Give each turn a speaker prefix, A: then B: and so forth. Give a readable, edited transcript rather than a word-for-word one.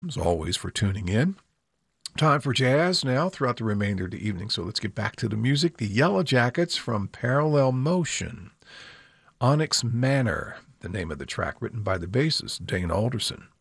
A: as always, for tuning in. Time for jazz now throughout the remainder of the evening. So let's get back to the music. The Yellow Jackets from Parallel Motion. Onyx Manor, the name of the track, written by the bassist Dane Alderson.